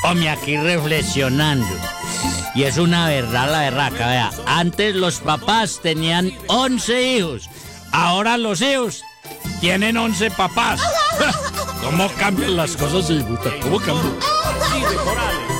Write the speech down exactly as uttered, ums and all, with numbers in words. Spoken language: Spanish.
Hombre, aquí reflexionando. Y es una verdad, la berraca, vea. Antes los papás tenían once hijos. Ahora los hijos tienen once papás. ¿Cómo cambian las cosas, hijuta? ¿Cómo cambian? Sí, de Morales.